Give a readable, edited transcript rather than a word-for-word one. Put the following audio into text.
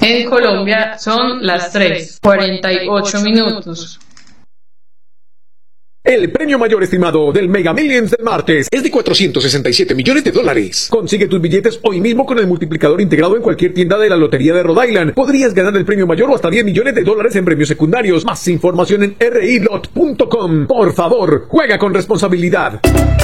En Colombia son las 3:48. El premio mayor estimado del Mega Millions del martes es de $467 millones. Consigue tus billetes hoy mismo con el multiplicador integrado en cualquier tienda de la Lotería de Rhode Island. Podrías ganar el premio mayor o hasta $10 millones en premios secundarios. Más información en rilot.com. Por favor, juega con responsabilidad.